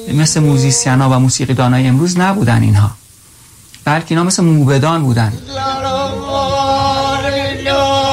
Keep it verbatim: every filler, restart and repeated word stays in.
مثل موزیسینا و موسیقیدانای امروز نبودن اینها، بلکه اینا مثل موبدان بودن.